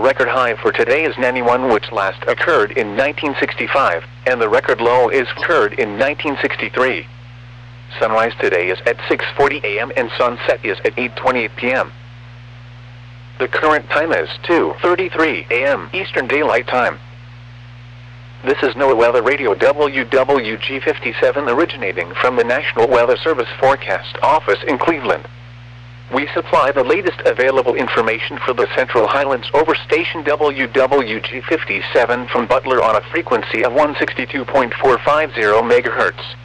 record high for today is 91, which last occurred in 1965, and the record low is occurred in 1963. Sunrise today is at 6:40 a.m. and sunset is at 8:28 p.m. The current time is 2:33 a.m. Eastern Daylight Time. This is NOAA Weather Radio WWG57 originating from the National Weather Service Forecast Office in Cleveland. We supply the latest available information for the Central Highlands over station WWG57 from Butler on a frequency of 162.450 MHz.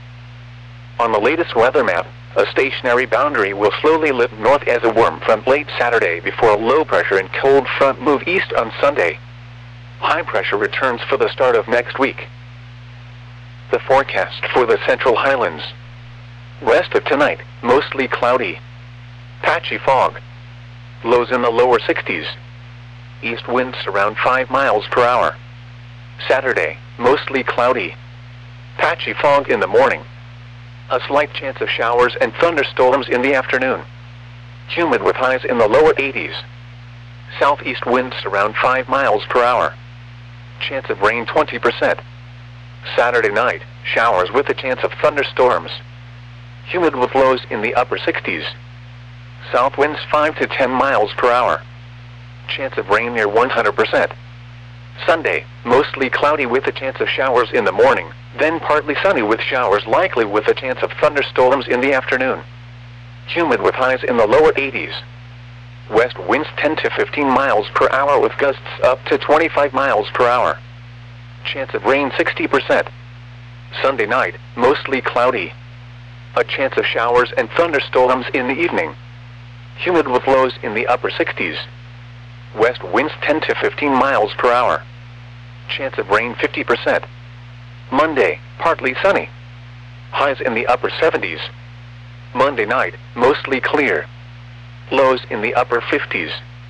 On the latest weather map, a stationary boundary will slowly lift north as a warm front late Saturday before a low pressure and cold front move east on Sunday. High pressure returns for the start of next week. The forecast for the Central Highlands. Rest of tonight, mostly cloudy. Patchy fog. Lows in the lower 60s. East winds around 5 miles per hour. Saturday, mostly cloudy. Patchy fog in the morning. A slight chance of showers and thunderstorms in the afternoon. Humid with highs in the lower 80s. Southeast winds around 5 miles per hour. Chance of rain 20%. Saturday night, showers with a chance of thunderstorms. Humid with lows in the upper 60s. South winds 5 to 10 miles per hour. Chance of rain near 100%. Sunday, mostly cloudy with a chance of showers in the morning, then partly sunny with showers likely with a chance of thunderstorms in the afternoon. Humid with highs in the lower 80s. West winds 10 to 15 miles per hour with gusts up to 25 miles per hour. Chance of rain 60%. Sunday night, mostly cloudy. A chance of showers and thunderstorms in the evening. Humid with lows in the upper 60s. West winds 10 to 15 miles per hour. Chance of rain 50%. Monday, partly sunny. Highs in the upper 70s. Monday night, mostly clear. Lows in the upper 50s.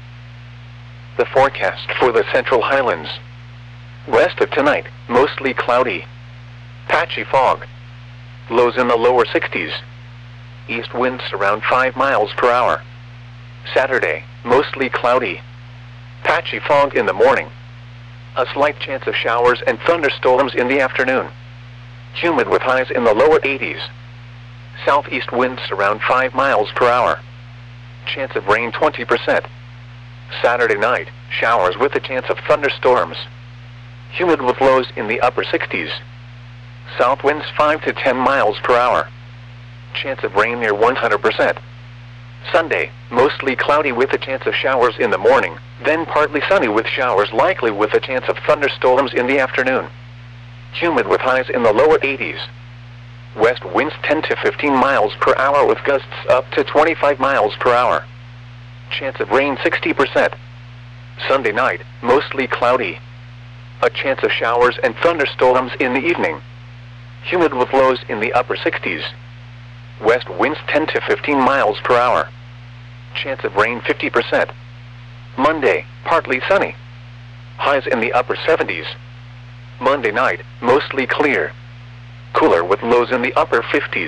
The forecast for the Central Highlands. Rest of tonight, mostly cloudy. Patchy fog. Lows in the lower 60s. East winds around 5 miles per hour. Saturday, mostly cloudy. Patchy fog in the morning. A slight chance of showers and thunderstorms in the afternoon. Humid with highs in the lower 80s. Southeast winds around 5 miles per hour. Chance of rain 20%. Saturday night, showers with a chance of thunderstorms. Humid with lows in the upper 60s. South winds 5 to 10 miles per hour. Chance of rain near 100%. Sunday, mostly cloudy with a chance of showers in the morning, then partly sunny with showers likely with a chance of thunderstorms in the afternoon. Humid with highs in the lower 80s. West winds 10 to 15 miles per hour with gusts up to 25 miles per hour. Chance of rain 60%. Sunday night, mostly cloudy. A chance of showers and thunderstorms in the evening. Humid with lows in the upper 60s. West winds 10 to 15 miles per hour. Chance of rain 50%. Monday, partly sunny. Highs in the upper 70s. Monday night, mostly clear. Cooler with lows in the upper 50s.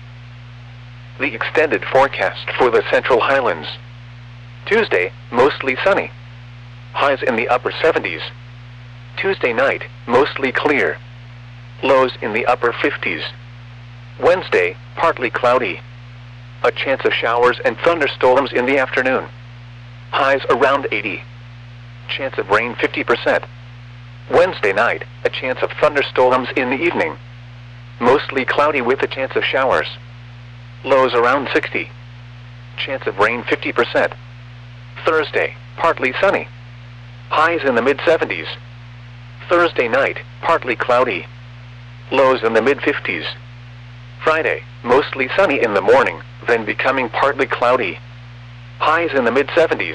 The extended forecast for the Central Highlands. Tuesday, mostly sunny. Highs in the upper 70s. Tuesday night, mostly clear. Lows in the upper 50s. Wednesday, partly cloudy. A chance of showers and thunderstorms in the afternoon. Highs around 80. Chance of rain 50%. Wednesday night, a chance of thunderstorms in the evening. Mostly cloudy with a chance of showers. Lows around 60. Chance of rain 50%. Thursday, partly sunny. Highs in the mid-70s. Thursday night, partly cloudy. Lows in the mid-50s. Friday, mostly sunny in the morning, then becoming partly cloudy. Highs in the mid-70s.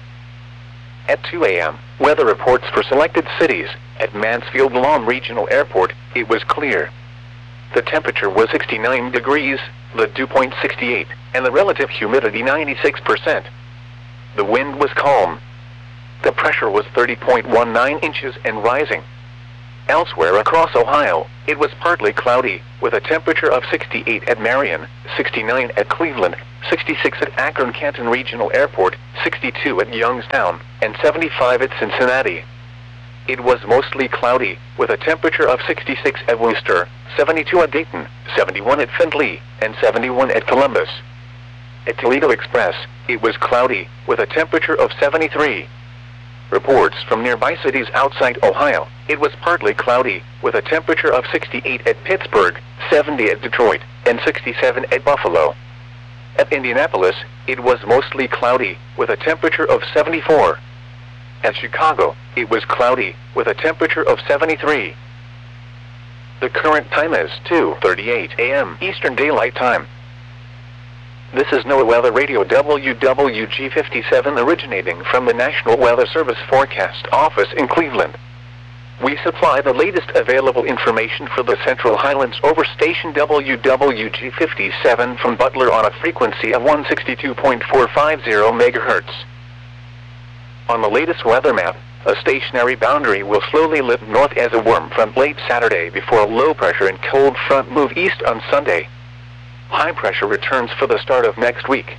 At 2 a.m., weather reports for selected cities. At Mansfield Lawn Regional Airport, it was clear. The temperature was 69 degrees, the dew point 68, and the relative humidity 96%. The wind was calm. The pressure was 30.19 inches and rising. Elsewhere across Ohio, it was partly cloudy, with a temperature of 68 at Marion, 69 at Cleveland, 66 at Akron-Canton Regional Airport, 62 at Youngstown, and 75 at Cincinnati. It was mostly cloudy, with a temperature of 66 at Worcester, 72 at Dayton, 71 at Findlay, and 71 at Columbus. At Toledo Express, it was cloudy, with a temperature of 73. Reports from nearby cities outside Ohio, it was partly cloudy, with a temperature of 68 at Pittsburgh, 70 at Detroit, and 67 at Buffalo. At Indianapolis, it was mostly cloudy, with a temperature of 74. At Chicago, it was cloudy, with a temperature of 73. The current time is 2:38 a.m. Eastern Daylight Time. This is NOAA Weather Radio WWG57 originating from the National Weather Service Forecast Office in Cleveland. We supply the latest available information for the Central Highlands over station WWG57 from Butler on a frequency of 162.450 MHz. On the latest weather map, a stationary boundary will slowly lift north as a warm front late Saturday before a low pressure and cold front move east on Sunday. High pressure returns for the start of next week.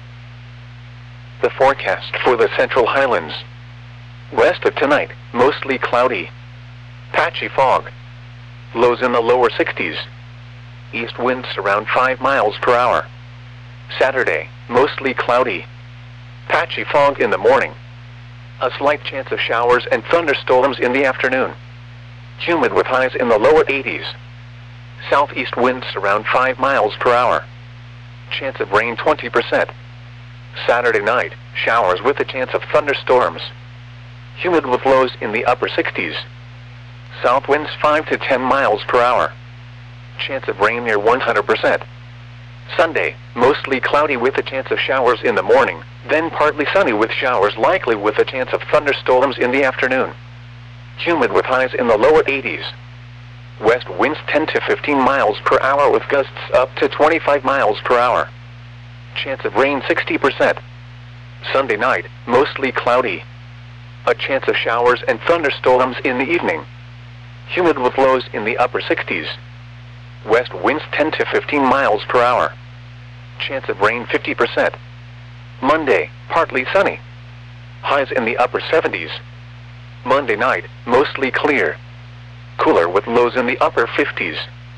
The forecast for the Central Highlands. West of tonight, mostly cloudy. Patchy fog. Lows in the lower 60s. East winds around 5 miles per hour. Saturday, mostly cloudy. Patchy fog in the morning. A slight chance of showers and thunderstorms in the afternoon. Humid with highs in the lower 80s. Southeast winds around 5 miles per hour. Chance of rain 20%. Saturday night, showers with a chance of thunderstorms. Humid with lows in the upper 60s. South winds 5 to 10 miles per hour. Chance of rain near 100%. Sunday, mostly cloudy with a chance of showers in the morning, then partly sunny with showers likely with a chance of thunderstorms in the afternoon. Humid with highs in the lower 80s. West winds 10 to 15 miles per hour with gusts up to 25 miles per hour. Chance of rain 60%. Sunday night, mostly cloudy. A chance of showers and thunderstorms in the evening. Humid with lows in the upper 60s. West winds 10 to 15 miles per hour. Chance of rain 50%. Monday, partly sunny. Highs in the upper 70s. Monday night, mostly clear. Cooler with lows in the upper 50s.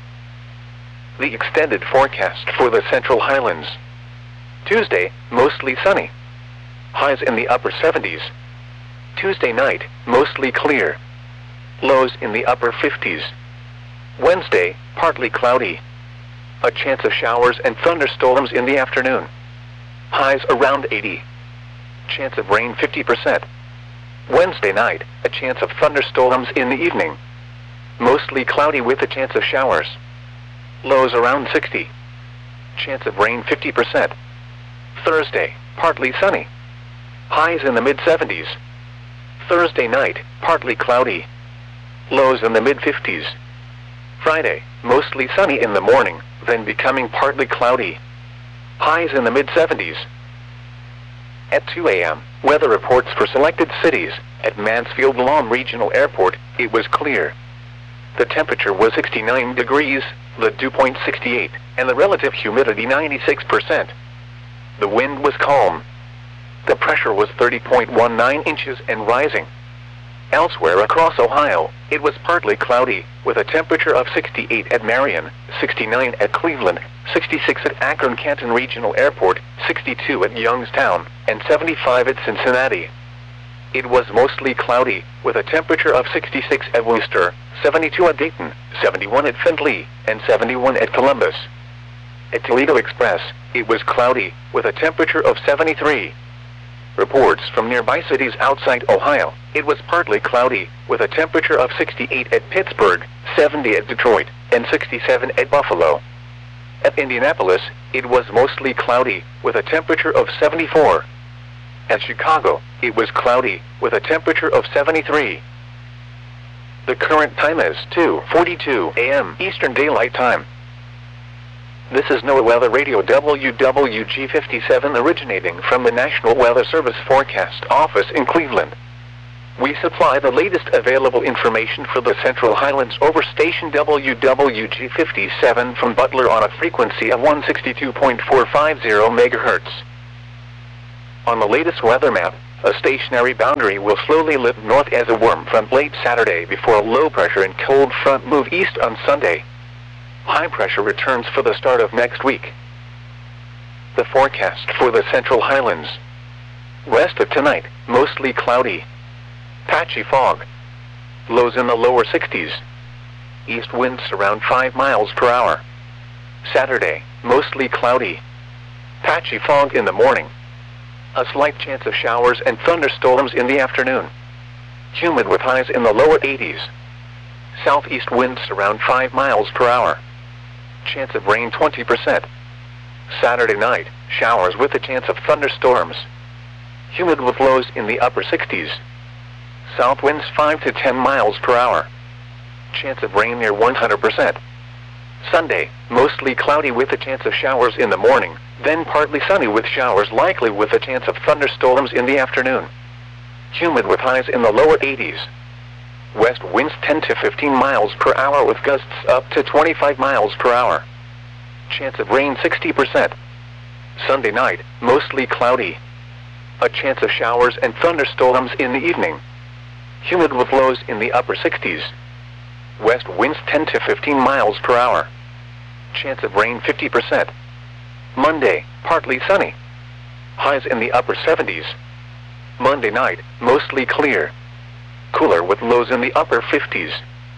The extended forecast for the Central Highlands. Tuesday, mostly sunny. Highs in the upper 70s. Tuesday night, mostly clear. Lows in the upper 50s. Wednesday, partly cloudy. A chance of showers and thunderstorms in the afternoon. Highs around 80. Chance of rain 50%. Wednesday night, a chance of thunderstorms in the evening. Mostly cloudy with a chance of showers. Lows around 60. Chance of rain 50%. Thursday, partly sunny. Highs in the mid-70s. Thursday night, partly cloudy. Lows in the mid-50s. Friday, mostly sunny in the morning, then becoming partly cloudy. Highs in the mid-70s. At 2 a.m., weather reports for selected cities. At Mansfield Lawn Regional Airport, it was clear. The temperature was 69 degrees, the dew point 68, and the relative humidity 96%. The wind was calm. The pressure was 30.19 inches and rising. Elsewhere across Ohio, it was partly cloudy, with a temperature of 68 at Marion, 69 at Cleveland, 66 at Akron-Canton Regional Airport, 62 at Youngstown, and 75 at Cincinnati. It was mostly cloudy, with a temperature of 66 at Worcester, 72 at Dayton, 71 at Findlay, and 71 at Columbus. At Toledo Express, it was cloudy, with a temperature of 73. Reports from nearby cities outside Ohio, it was partly cloudy, with a temperature of 68 at Pittsburgh, 70 at Detroit, and 67 at Buffalo. At Indianapolis, it was mostly cloudy, with a temperature of 74. At Chicago, it was cloudy, with a temperature of 73. The current time is 2:42 a.m. Eastern Daylight Time. This is NOAA Weather Radio WWG57 originating from the National Weather Service Forecast Office in Cleveland. We supply the latest available information for the Central Highlands over station WWG57 from Butler on a frequency of 162.450 MHz. On the latest weather map, a stationary boundary will slowly lift north as a warm front late Saturday before a low pressure and cold front move east on Sunday. High pressure returns for the start of next week. The forecast for the Central Highlands. West of tonight, mostly cloudy. Patchy fog. Lows in the lower 60s. East winds around 5 miles per hour. Saturday, mostly cloudy. Patchy fog in the morning. A slight chance of showers and thunderstorms in the afternoon. Humid with highs in the lower 80s. Southeast winds around 5 miles per hour. Chance of rain 20%. Saturday night, showers with a chance of thunderstorms. Humid with lows in the upper 60s. South winds 5 to 10 miles per hour. Chance of rain near 100%. Sunday, mostly cloudy with a chance of showers in the morning, then partly sunny with showers likely with a chance of thunderstorms in the afternoon. Humid with highs in the lower 80s. West winds 10 to 15 miles per hour with gusts up to 25 miles per hour. Chance of rain 60%. Sunday night, mostly cloudy. A chance of showers and thunderstorms in the evening. Humid with lows in the upper 60s. West winds 10 to 15 miles per hour. Chance of rain 50%. Monday, partly sunny. Highs in the upper 70s. Monday night, mostly clear. Cooler with lows in the upper 50s.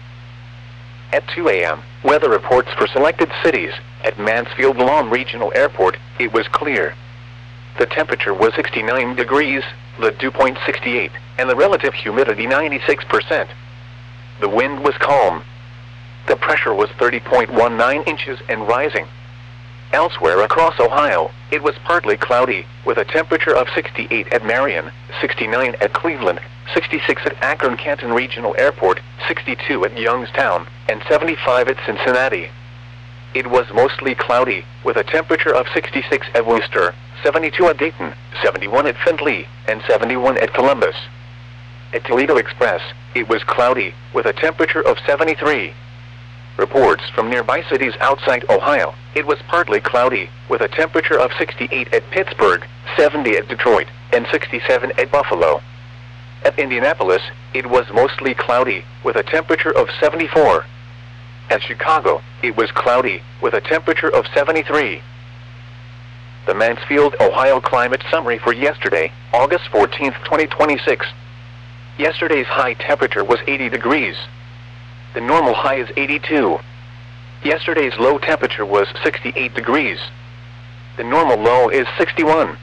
At 2 a.m., weather reports for selected cities. At Mansfield Lawn Regional Airport, it was clear. The temperature was 69 degrees, the dew point 68, and the relative humidity 96%. The wind was calm. The pressure was 30.19 inches and rising. Elsewhere across Ohio, it was partly cloudy, with a temperature of 68 at Marion, 69 at Cleveland, 66 at Akron-Canton Regional Airport, 62 at Youngstown, and 75 at Cincinnati. It was mostly cloudy, with a temperature of 66 at Worcester, 72 at Dayton, 71 at Findlay, and 71 at Columbus. At Toledo Express, it was cloudy, with a temperature of 73. Reports from nearby cities outside Ohio, it was partly cloudy, with a temperature of 68 at Pittsburgh, 70 at Detroit, and 67 at Buffalo. At Indianapolis, it was mostly cloudy, with a temperature of 74. At Chicago, it was cloudy, with a temperature of 73. The Mansfield, Ohio climate summary for yesterday, August 14, 2026. Yesterday's high temperature was 80 degrees. The normal high is 82. Yesterday's low temperature was 68 degrees. The normal low is 61.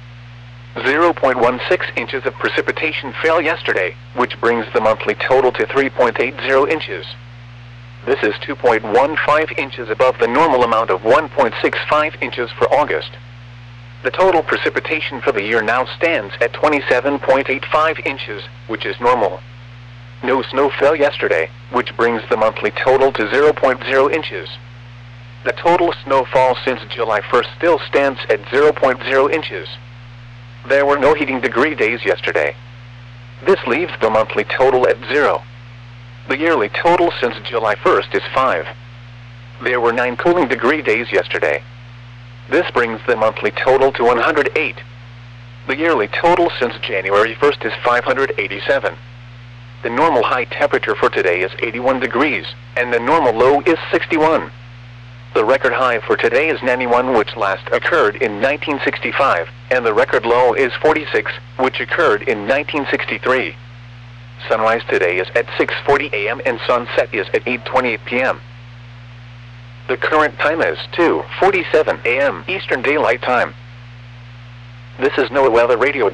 0.16 inches of precipitation fell yesterday, which brings the monthly total to 3.80 inches. This is 2.15 inches above the normal amount of 1.65 inches for August. The total precipitation for the year now stands at 27.85 inches, which is normal. No snow fell yesterday, which brings the monthly total to 0.0 inches. The total snowfall since July 1st still stands at 0.0 inches. There were no heating degree days yesterday. This leaves the monthly total at 0. The yearly total since July 1st is 5. There were 9 cooling degree days yesterday. This brings the monthly total to 108. The yearly total since January 1st is 587. The normal high temperature for today is 81 degrees, and the normal low is 61. The record high for today is 91, which last occurred in 1965, and the record low is 46, which occurred in 1963. Sunrise today is at 6:40 a.m. and sunset is at 8:28 p.m. The current time is 2:47 a.m. Eastern Daylight Time. This is NOAA Weather Radio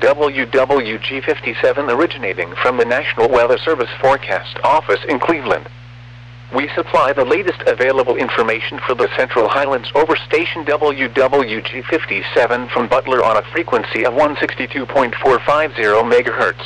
WWG57 originating from the National Weather Service Forecast Office in Cleveland. We supply the latest available information for the Central Highlands over station WWG57 from Butler on a frequency of 162.450 MHz.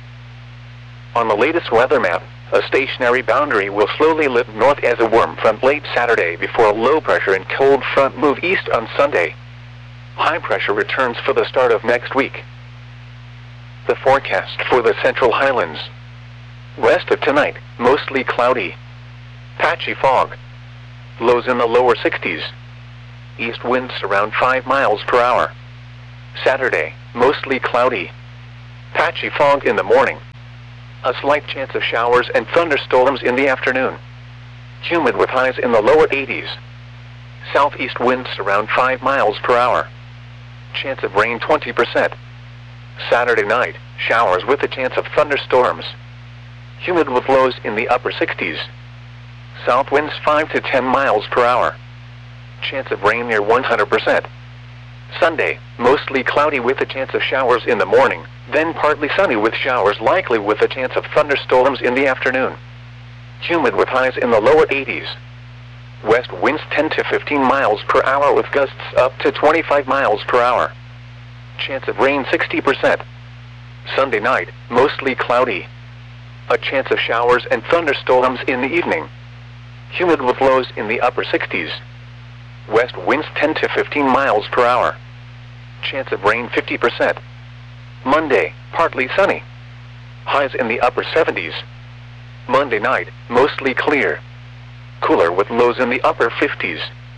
On the latest weather map, a stationary boundary will slowly lift north as a warm front late Saturday before a low pressure and cold front move east on Sunday. High pressure returns for the start of next week. The forecast for the Central Highlands. West of tonight, mostly cloudy. Patchy fog. Lows in the lower 60s. East winds around 5 miles per hour. Saturday, mostly cloudy. Patchy fog in the morning. A slight chance of showers and thunderstorms in the afternoon. Humid with highs in the lower 80s. Southeast winds around 5 miles per hour. Chance of rain 20%. Saturday night, showers with a chance of thunderstorms. Humid with lows in the upper 60s. South winds 5 to 10 miles per hour. Chance of rain near 100%. Sunday, mostly cloudy with a chance of showers in the morning, then partly sunny with showers likely with a chance of thunderstorms in the afternoon. Humid with highs in the lower 80s. West winds 10 to 15 miles per hour with gusts up to 25 miles per hour. Chance of rain 60%. Sunday night, mostly cloudy. A chance of showers and thunderstorms in the evening. Humid with lows in the upper 60s. West winds 10 to 15 miles per hour. Chance of rain 50%. Monday, partly sunny. Highs in the upper 70s. Monday night, mostly clear. Cooler with lows in the upper 50s.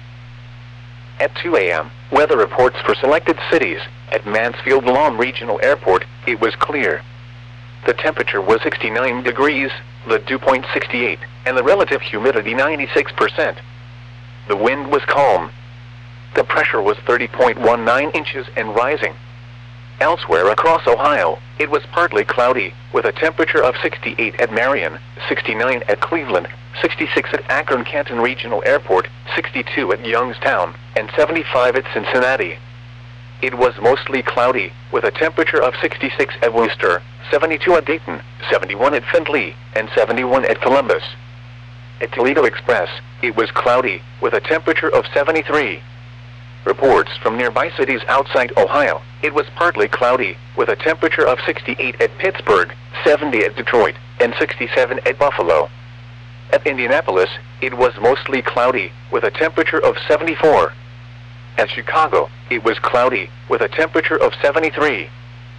At 2 a.m., weather reports for selected cities. At Mansfield Lawn Regional Airport, it was clear. The temperature was 69 degrees, the dew point 68, and the relative humidity 96%. The wind was calm. The pressure was 30.19 inches and rising. Elsewhere across Ohio, it was partly cloudy, with a temperature of 68 at Marion, 69 at Cleveland, 66 at Akron-Canton Regional Airport, 62 at Youngstown, and 75 at Cincinnati. It was mostly cloudy, with a temperature of 66 at Worcester, 72 at Dayton, 71 at Findlay, and 71 at Columbus. At Toledo Express, it was cloudy, with a temperature of 73. Reports from nearby cities outside Ohio, it was partly cloudy, with a temperature of 68 at Pittsburgh, 70 at Detroit, and 67 at Buffalo. At Indianapolis, it was mostly cloudy, with a temperature of 74. At Chicago, it was cloudy, with a temperature of 73.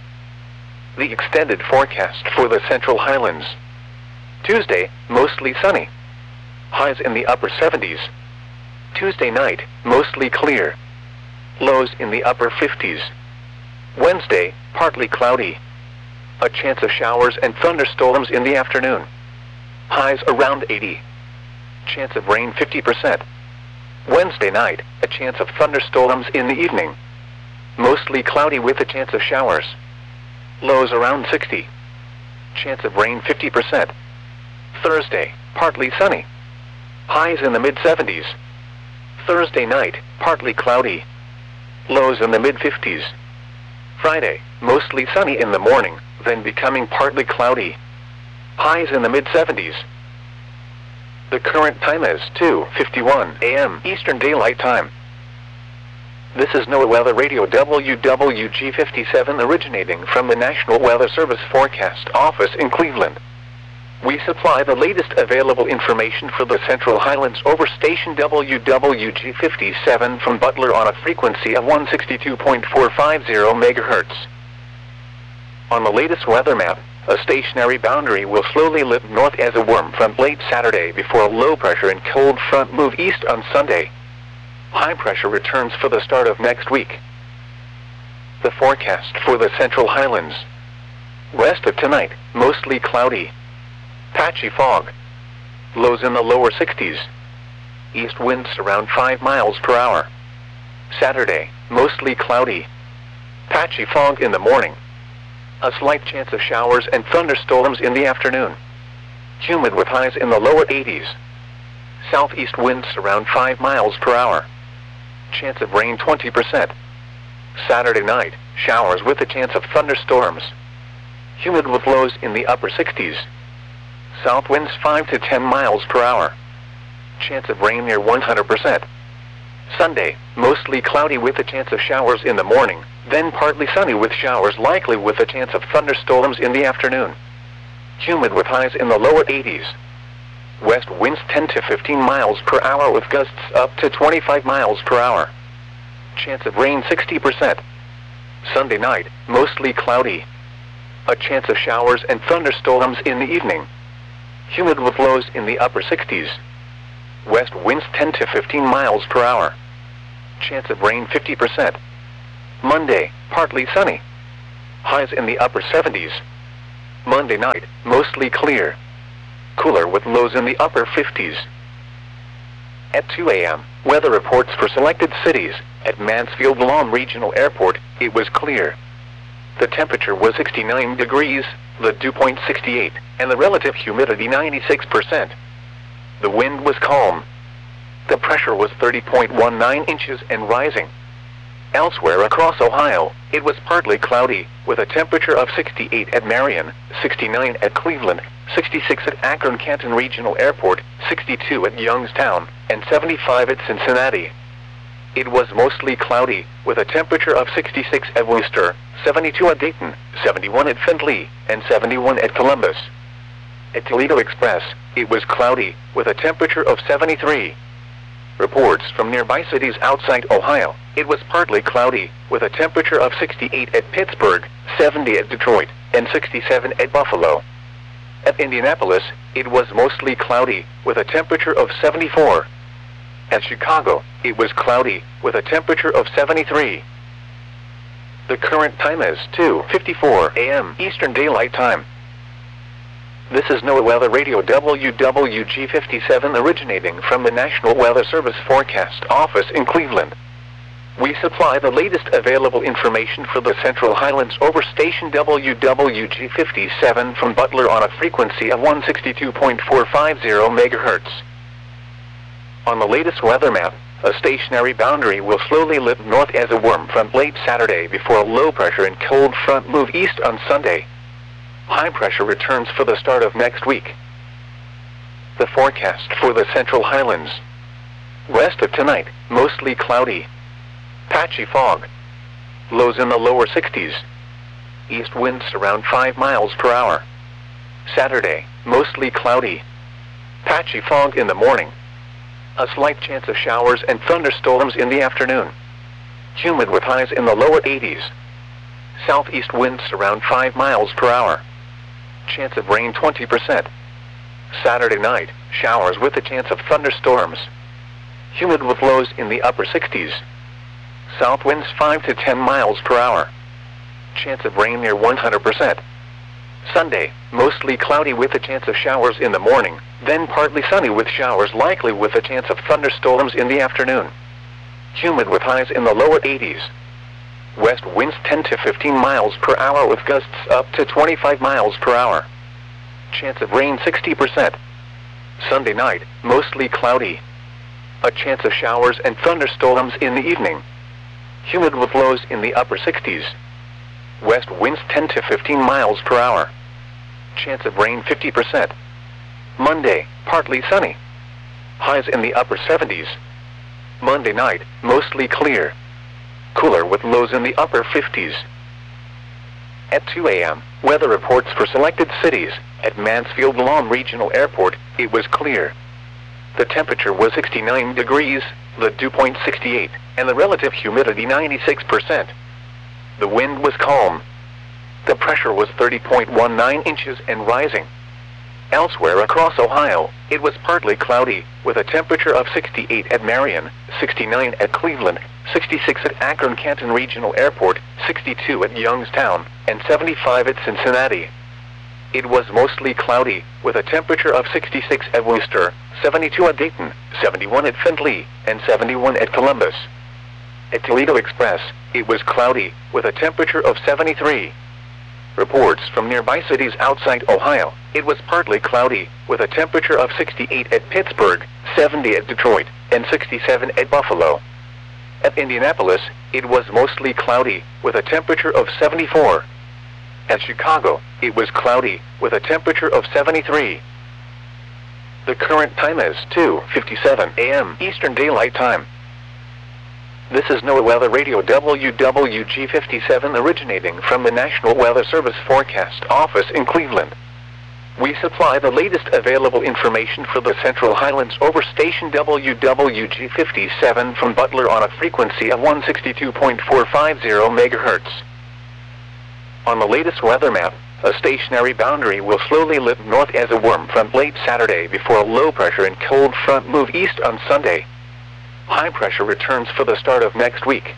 The extended forecast for the Central Highlands. Tuesday, mostly sunny. Highs in the upper 70s. Tuesday night, mostly clear. Lows in the upper 50s. Wednesday, partly cloudy. A chance of showers and thunderstorms in the afternoon. Highs around 80. Chance of rain 50%. Wednesday night, a chance of thunderstorms in the evening. Mostly cloudy with a chance of showers. Lows around 60. Chance of rain 50%. Thursday, partly sunny. Highs in the mid-70s. Thursday night, partly cloudy. Lows in the mid-50s. Friday, mostly sunny in the morning, then becoming partly cloudy. Highs in the mid-70s. The current time is 2:51 a.m. Eastern Daylight Time. This is NOAA Weather Radio WWG57 originating from the National Weather Service Forecast Office in Cleveland. We supply the latest available information for the Central Highlands over station WWG57 from Butler on a frequency of 162.450 MHz. On the latest weather map, a stationary boundary will slowly lift north as a warm front late Saturday before a low pressure and cold front move east on Sunday. High pressure returns for the start of next week. The forecast for the Central Highlands. West of tonight, mostly cloudy. Patchy fog. Lows in the lower 60s. East winds around 5 miles per hour. Saturday, mostly cloudy. Patchy fog in the morning. A slight chance of showers and thunderstorms in the afternoon. Humid with highs in the lower 80s. Southeast winds around 5 miles per hour. Chance of rain 20%. Saturday night, showers with a chance of thunderstorms. Humid with lows in the upper 60s. South winds 5 to 10 miles per hour. Chance of rain near 100%. Sunday, mostly cloudy with a chance of showers in the morning, then partly sunny with showers likely with a chance of thunderstorms in the afternoon. Humid with highs in the lower 80s. West winds 10 to 15 miles per hour with gusts up to 25 miles per hour. Chance of rain 60%. Sunday night, mostly cloudy. A chance of showers and thunderstorms in the evening. Humid with lows in the upper 60s. West winds 10 to 15 miles per hour. Chance of rain 50%. Monday, partly sunny. Highs in the upper 70s. Monday night, mostly clear. Cooler with lows in the upper 50s. At 2 a.m., weather reports for selected cities. At Mansfield Lawn Regional Airport, it was clear. The temperature was 69 degrees, the dew point 68, and the relative humidity 96%. The wind was calm. The pressure was 30.19 inches and rising. Elsewhere across Ohio, it was partly cloudy, with a temperature of 68 at Marion, 69 at Cleveland, 66 at Akron-Canton Regional Airport, 62 at Youngstown, and 75 at Cincinnati. It was mostly cloudy, with a temperature of 66 at Worcester, 72 at Dayton, 71 at Findlay, and 71 at Columbus. At Toledo Express, it was cloudy, with a temperature of 73. Reports from nearby cities outside Ohio, it was partly cloudy, with a temperature of 68 at Pittsburgh, 70 at Detroit, and 67 at Buffalo. At Indianapolis, it was mostly cloudy, with a temperature of 74. At Chicago, it was cloudy, with a temperature of 73. The current time is 2:54 a.m. Eastern Daylight Time. This is NOAA Weather Radio WWG57 originating from the National Weather Service Forecast Office in Cleveland. We supply the latest available information for the Central Highlands over station WWG57 from Butler on a frequency of 162.450 MHz. On the latest weather map, a stationary boundary will slowly lift north as a warm front late Saturday before a low pressure and cold front move east on Sunday. High pressure returns for the start of next week. The forecast for the Central Highlands. West of tonight, mostly cloudy. Patchy fog. Lows in the lower 60s. East winds around 5 miles per hour. Saturday, mostly cloudy. Patchy fog in the morning. A slight chance of showers and thunderstorms in the afternoon. Humid with highs in the lower 80s. Southeast winds around 5 miles per hour. Chance of rain 20%. Saturday night, showers with a chance of thunderstorms. Humid with lows in the upper 60s. South winds 5 to 10 miles per hour. Chance of rain near 100%. Sunday, mostly cloudy with a chance of showers in the morning, then partly sunny with showers likely with a chance of thunderstorms in the afternoon. Humid with highs in the lower 80s. West winds 10 to 15 miles per hour with gusts up to 25 miles per hour. Chance of rain 60%. Sunday night, mostly cloudy. A chance of showers and thunderstorms in the evening. Humid with lows in the upper 60s. West winds 10 to 15 miles per hour. Chance of rain 50%. Monday, partly sunny. Highs in the upper 70s. Monday night, mostly clear. Cooler with lows in the upper 50s. At 2 a.m., weather reports for selected cities. At Mansfield Lawn Regional Airport, it was clear. The temperature was 69 degrees, the dew point 68, and the relative humidity 96%. The wind was calm. The pressure was 30.19 inches and rising. Elsewhere across Ohio, it was partly cloudy, with a temperature of 68 at Marion, 69 at Cleveland, 66 at Akron-Canton Regional Airport, 62 at Youngstown, and 75 at Cincinnati. It was mostly cloudy, with a temperature of 66 at Worcester, 72 at Dayton, 71 at Findlay, and 71 at Columbus. At Toledo Express, it was cloudy, with a temperature of 73. Reports from nearby cities outside Ohio, it was partly cloudy, with a temperature of 68 at Pittsburgh, 70 at Detroit, and 67 at Buffalo. At Indianapolis, it was mostly cloudy, with a temperature of 74. At Chicago, it was cloudy, with a temperature of 73. The current time is 2:57 a.m. Eastern Daylight Time. This is NOAA Weather Radio WWG57 originating from the National Weather Service Forecast Office in Cleveland. We supply the latest available information for the Central Highlands over station WWG57 from Butler on a frequency of 162.450 MHz. On the latest weather map, A stationary boundary will slowly lift north as a warm front late Saturday before a low pressure and cold front move east on Sunday. High pressure returns for the start of next week.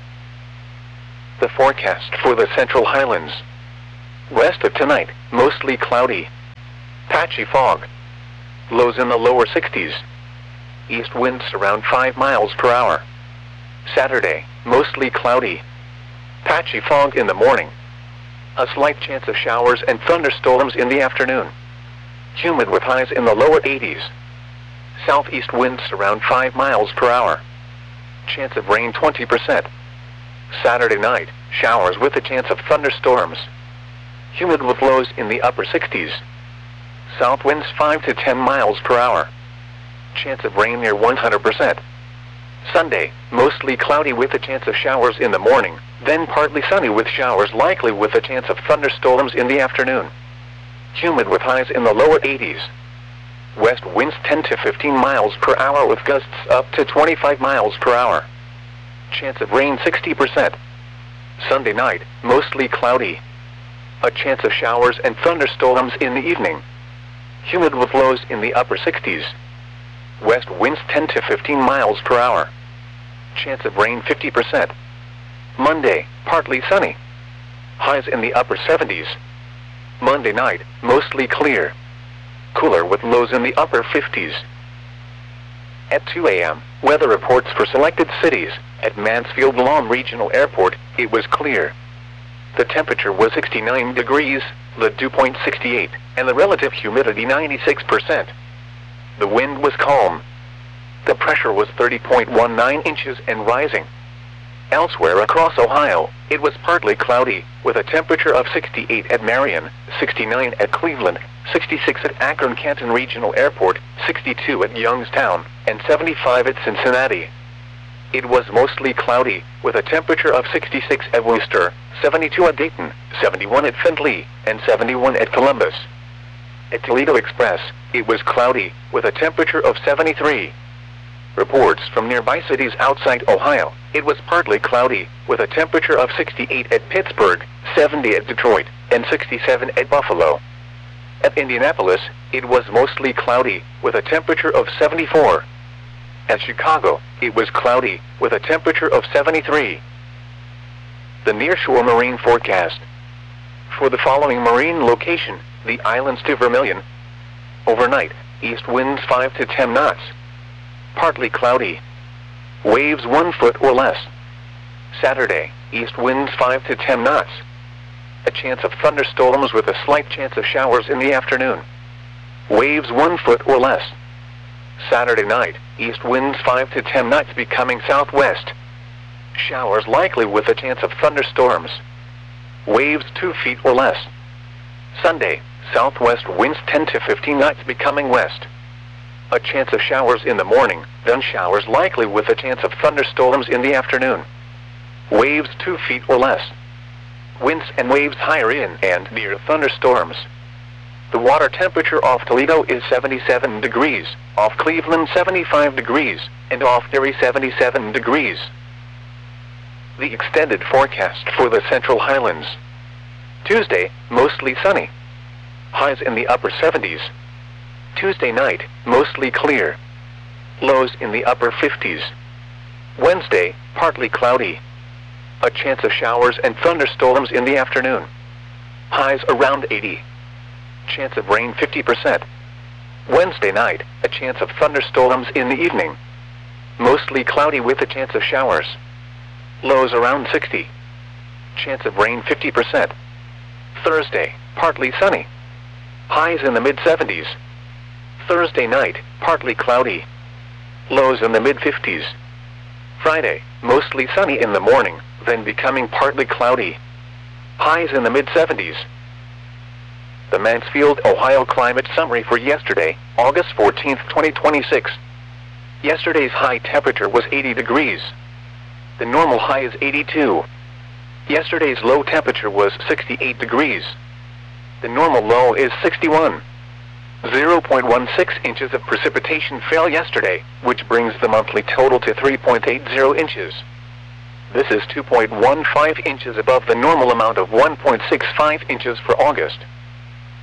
The forecast for the Central Highlands. West of tonight, mostly cloudy. Patchy fog. Lows in the lower 60s. East winds around 5 miles per hour. Saturday, mostly cloudy. Patchy fog in the morning. A slight chance of showers and thunderstorms in the afternoon. Humid with highs in the lower 80s. Southeast winds around 5 miles per hour. Chance of rain 20%. Saturday night, showers with a chance of thunderstorms. Humid with lows in the upper 60s. South winds 5 to 10 miles per hour. Chance of rain near 100%. Sunday, mostly cloudy with a chance of showers in the morning, then partly sunny with showers likely with a chance of thunderstorms in the afternoon. Humid with highs in the lower 80s. West winds 10 to 15 miles per hour with gusts up to 25 miles per hour. Chance of rain 60%. Sunday night, mostly cloudy. A chance of showers and thunderstorms in the evening. Humid with lows in the upper 60s. West winds 10 to 15 miles per hour. Chance of rain 50%. Monday, partly sunny. Highs in the upper 70s. Monday night, mostly clear. Cooler with lows in the upper 50s. At 2 a.m., weather reports for selected cities. At Mansfield Lawn Regional Airport, it was clear. The temperature was 69 degrees, the dew point 68, and the relative humidity 96%. The wind was calm. The pressure was 30.19 inches and rising. Elsewhere across Ohio, it was partly cloudy, with a temperature of 68 at Marion, 69 at Cleveland, 66 at Akron-Canton Regional Airport, 62 at Youngstown, and 75 at Cincinnati. It was mostly cloudy, with a temperature of 66 at Worcester, 72 at Dayton, 71 at Findlay, and 71 at Columbus. At Toledo Express, it was cloudy, with a temperature of 73. Reports from nearby cities outside Ohio, it was partly cloudy, with a temperature of 68 at Pittsburgh, 70 at Detroit, and 67 at Buffalo. At Indianapolis, it was mostly cloudy, with a temperature of 74. At Chicago, it was cloudy, with a temperature of 73. The nearshore marine forecast. For the following marine location, the islands to Vermilion. Overnight, east winds 5 to 10 knots. Partly cloudy. Waves 1 foot or less. Saturday, east winds 5 to 10 knots. A chance of thunderstorms with a slight chance of showers in the afternoon. Waves 1 foot or less. Saturday night, east winds 5 to 10 knots becoming southwest. Showers likely with a chance of thunderstorms. Waves 2 feet or less. Sunday, southwest winds 10 to 15 knots becoming west. A chance of showers in the morning, then showers likely with a chance of thunderstorms in the afternoon. Waves 2 feet or less. Winds and waves higher in and near thunderstorms. The water temperature off Toledo is 77 degrees, off Cleveland 75 degrees, and off Erie 77 degrees. The extended forecast for the Central Highlands. Tuesday, mostly sunny. Highs in the upper 70s. Tuesday night, mostly clear. Lows in the upper 50s. Wednesday, partly cloudy. A chance of showers and thunderstorms in the afternoon. Highs around 80. Chance of rain 50%. Wednesday night, a chance of thunderstorms in the evening. Mostly cloudy with a chance of showers. Lows around 60. Chance of rain 50%. Thursday, partly sunny. Highs in the mid-70s. Thursday night, partly cloudy. Lows in the mid-50s. Friday, mostly sunny in the morning, then becoming partly cloudy. Highs in the mid-70s. The Mansfield, Ohio climate summary for yesterday, August 14, 2026. Yesterday's high temperature was 80 degrees. The normal high is 82. Yesterday's low temperature was 68 degrees. The normal low is 61. 0.16 inches of precipitation fell yesterday, which brings the monthly total to 3.80 inches. This is 2.15 inches above the normal amount of 1.65 inches for August.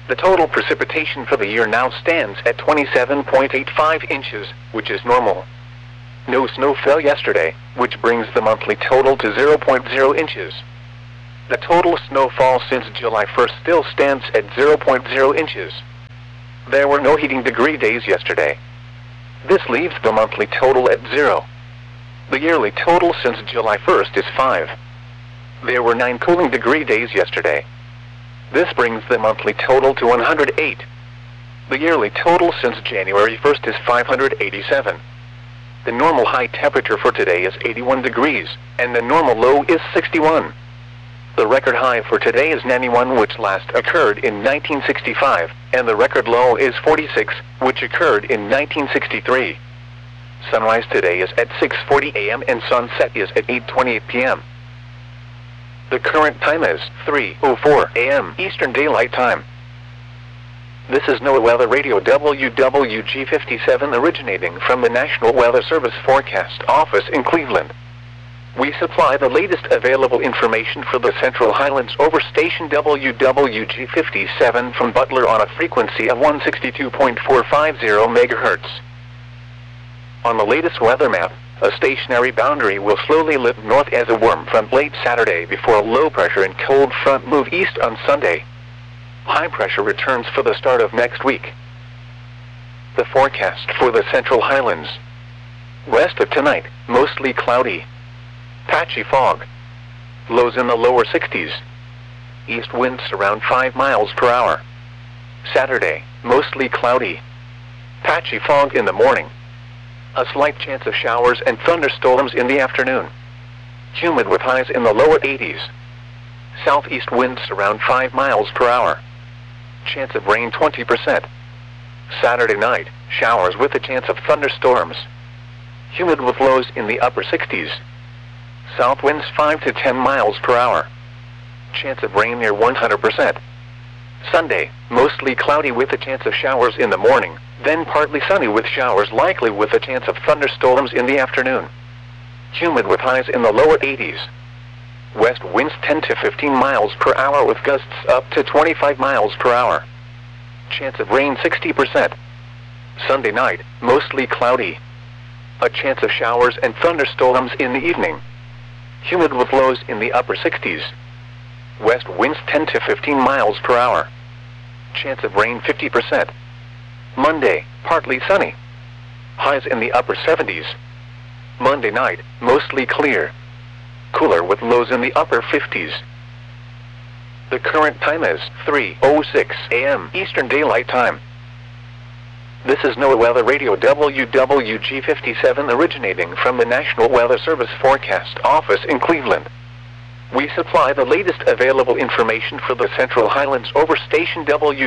The total precipitation for the year now stands at 27.85 inches, which is normal. No snow fell yesterday, which brings the monthly total to 0.0 inches. The total snowfall since July 1st still stands at 0.0 inches. There were no heating degree days yesterday. This leaves the monthly total at 0. The yearly total since July 1st is 5. There were 9 cooling degree days yesterday. This brings the monthly total to 108. The yearly total since January 1st is 587. The normal high temperature for today is 81 degrees, and the normal low is 61. The record high for today is 91, which last occurred in 1965, and the record low is 46, which occurred in 1963. Sunrise today is at 6:40 a.m. and sunset is at 8:28 p.m. The current time is 3:04 a.m. Eastern Daylight Time. This is NOAA Weather Radio WWG57 originating from the National Weather Service Forecast Office in Cleveland. We supply the latest available information for the Central Highlands over station WWG57 from Butler on a frequency of 162.450 MHz. On the latest weather map, a stationary boundary will slowly lift north as a warm front late Saturday before a low pressure and cold front move east on Sunday. High pressure returns for the start of next week. The forecast for the Central Highlands. West of tonight, mostly cloudy. Patchy fog. Lows in the lower 60s. East winds around 5 miles per hour. Saturday, mostly cloudy. Patchy fog in the morning. A slight chance of showers and thunderstorms in the afternoon. Humid with highs in the lower 80s. Southeast winds around 5 miles per hour. Chance of rain 20%. Saturday night, showers with a chance of thunderstorms. Humid with lows in the upper 60s. South winds 5 to 10 miles per hour. Chance of rain near 100%. Sunday, mostly cloudy with a chance of showers in the morning, then partly sunny with showers likely with a chance of thunderstorms in the afternoon. Humid with highs in the lower 80s. West winds 10 to 15 miles per hour with gusts up to 25 miles per hour. Chance of rain 60%. Sunday night, mostly cloudy. A chance of showers and thunderstorms in the evening. Humid with lows in the upper 60s. West winds 10 to 15 miles per hour. Chance of rain 50%. Monday, partly sunny. Highs in the upper 70s. Monday night, mostly clear. Cooler with lows in the upper 50s. The current time is 3:06 a.m. Eastern Daylight Time. This is NOAA Weather Radio WWG57 originating from the National Weather Service Forecast Office in Cleveland. We supply the latest available information for the Central Highlands over station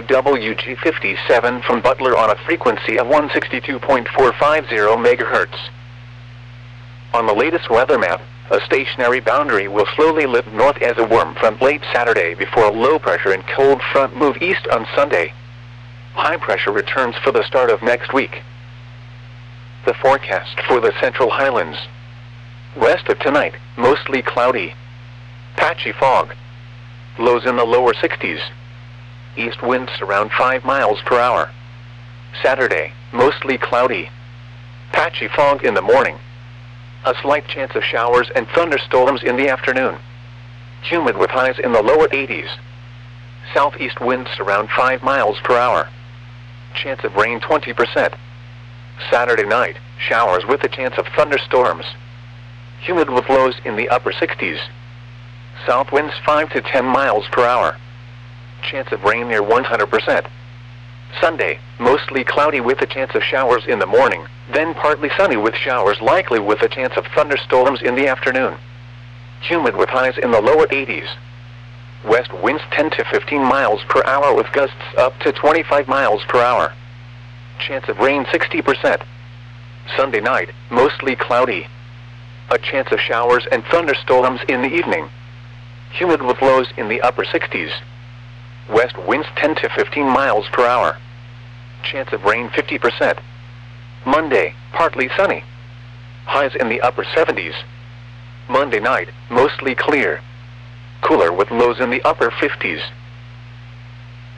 WWG57 from Butler on a frequency of 162.450 MHz. On the latest weather map, a stationary boundary will slowly lift north as a warm front late Saturday before a low pressure and cold front move east on Sunday. High pressure returns for the start of next week. The forecast for the Central Highlands. West of tonight, mostly cloudy. Patchy fog. Lows in the lower 60s. East winds around 5 miles per hour. Saturday, mostly cloudy. Patchy fog in the morning. A slight chance of showers and thunderstorms in the afternoon. Humid with highs in the lower 80s. Southeast winds around 5 miles per hour. Chance of rain 20%. Saturday night, showers with a chance of thunderstorms. Humid with lows in the upper 60s. South winds 5 to 10 miles per hour. Chance of rain near 100%. Sunday, mostly cloudy with a chance of showers in the morning, then partly sunny with showers likely with a chance of thunderstorms in the afternoon. Humid with highs in the lower 80s. West winds 10 to 15 miles per hour with gusts up to 25 miles per hour. Chance of rain 60%. Sunday night, mostly cloudy. A chance of showers and thunderstorms in the evening. Humid with lows in the upper 60s. West winds 10 to 15 miles per hour. Chance of rain 50%. Monday, partly sunny. Highs in the upper 70s. Monday night, mostly clear. Cooler with lows in the upper 50s.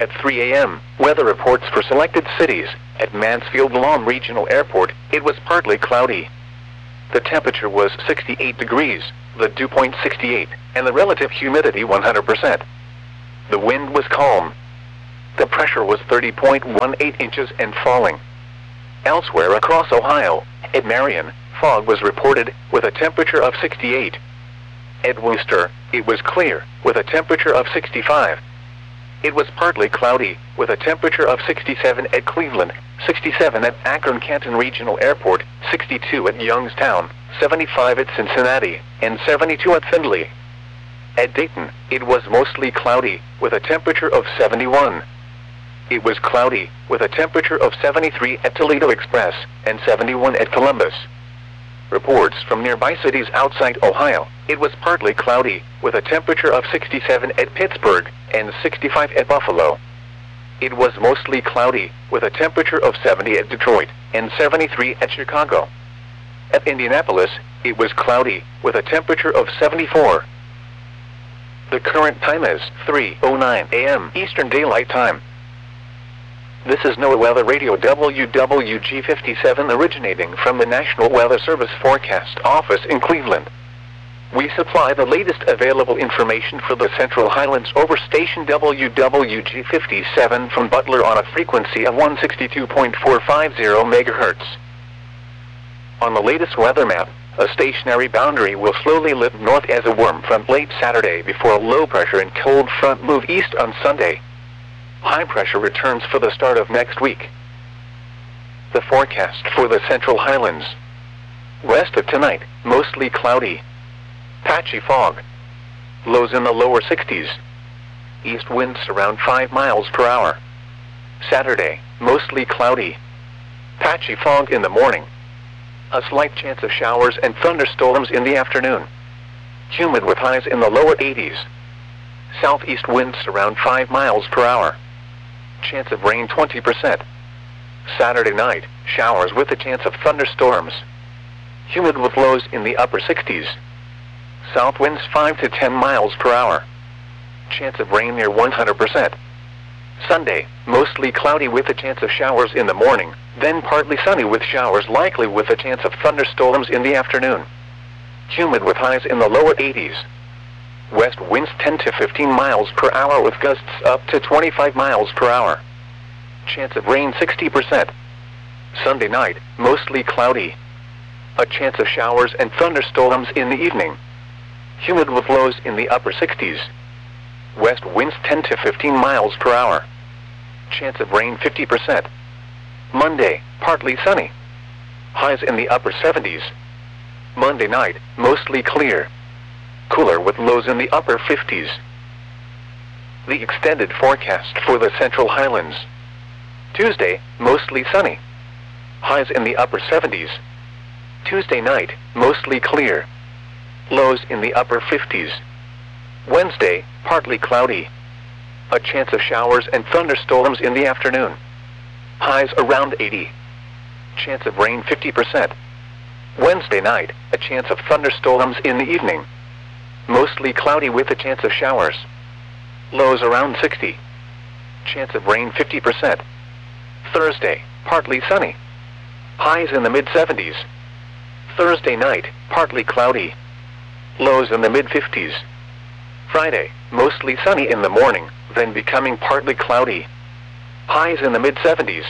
At 3 a.m., weather reports for selected cities. At Mansfield Lawn Regional Airport, it was partly cloudy. The temperature was 68 degrees, the dew point 68, and the relative humidity 100%. The wind was calm. The pressure was 30.18 inches and falling. Elsewhere across Ohio, at Marion, fog was reported with a temperature of 68. At Wooster, it was clear with a temperature of 65. It was partly cloudy with a temperature of 67 at Cleveland, 67 at Akron-Canton Regional Airport, 62 at Youngstown, 75 at Cincinnati, and 72 at Findlay. At Dayton, it was mostly cloudy with a temperature of 71. It was cloudy with a temperature of 73 at Toledo Express and 71 at Columbus. Reports from nearby cities outside Ohio, it was partly cloudy with a temperature of 67 at Pittsburgh and 65 at Buffalo. It was mostly cloudy with a temperature of 70 at Detroit and 73 at Chicago. At Indianapolis, it was cloudy with a temperature of 74. The current time is 3:09 a.m. Eastern Daylight Time. This is NOAA Weather Radio WWG57 originating from the National Weather Service Forecast Office in Cleveland. We supply the latest available information for the Central Highlands over station WWG57 from Butler on a frequency of 162.450 MHz. On the latest weather map, a stationary boundary will slowly lift north as a warm front late Saturday before a low pressure and cold front move east on Sunday. High pressure returns for the start of next week. The forecast for the Central Highlands. West of tonight, mostly cloudy. Patchy fog. Lows in the lower 60s. East winds around 5 miles per hour. Saturday, mostly cloudy. Patchy fog in the morning. A slight chance of showers and thunderstorms in the afternoon. Humid with highs in the lower 80s. Southeast winds around 5 miles per hour. Chance of rain 20%. Saturday night, showers with a chance of thunderstorms. Humid with lows in the upper 60s. South winds 5 to 10 miles per hour. Chance of rain near 100%. Sunday, mostly cloudy with a chance of showers in the morning, then partly sunny with showers likely with a chance of thunderstorms in the afternoon. Humid with highs in the lower 80s. West winds 10 to 15 miles per hour with gusts up to 25 miles per hour. Chance of rain 60%. Sunday night, mostly cloudy. A chance of showers and thunderstorms in the evening. Humid with lows in the upper 60s. West winds 10 to 15 miles per hour. Chance of rain 50%. Monday, partly sunny. Highs in the upper 70s. Monday night, mostly clear. Cooler with lows in the upper 50s. The extended forecast for the Central Highlands. Tuesday, mostly sunny. Highs in the upper 70s. Tuesday night, mostly clear. Lows in the upper 50s. Wednesday, partly cloudy. A chance of showers and thunderstorms in the afternoon. Highs around 80. Chance of rain 50%. Wednesday night, a chance of thunderstorms in the evening. Mostly cloudy with a chance of showers. Lows around 60. Chance of rain 50%. Thursday, partly sunny. Highs in the mid-70s. Thursday night, partly cloudy. Lows in the mid-50s. Friday, mostly sunny in the morning, then becoming partly cloudy. Highs in the mid-70s.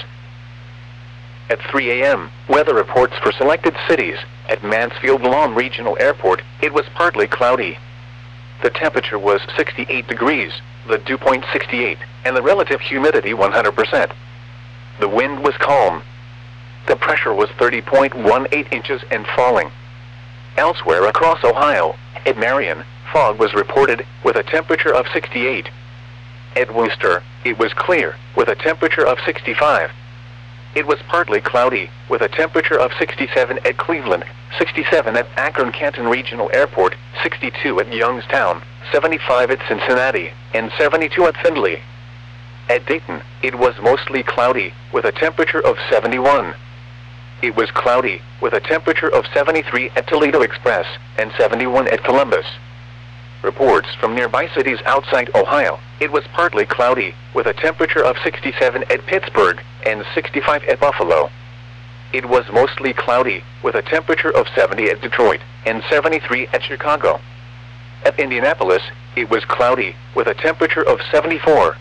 At 3 a.m., weather reports for selected cities. At Mansfield Lawn Regional Airport, it was partly cloudy. The temperature was 68 degrees, the dew point 68, and the relative humidity 100%. The wind was calm. The pressure was 30.18 inches and falling. Elsewhere across Ohio, at Marion, fog was reported with a temperature of 68. At Wooster, it was clear with a temperature of 65. It was partly cloudy with a temperature of 67 at Cleveland, 67 at Akron-Canton Regional Airport, 62 at Youngstown, 75 at Cincinnati, and 72 at Findlay. At Dayton, it was mostly cloudy with a temperature of 71. It was cloudy with a temperature of 73 at Toledo Express and 71 at Columbus. Reports from nearby cities outside Ohio. It was partly cloudy, with a temperature of 67 at Pittsburgh and 65 at Buffalo. It was mostly cloudy, with a temperature of 70 at Detroit and 73 at Chicago. At Indianapolis, it was cloudy, with a temperature of 74.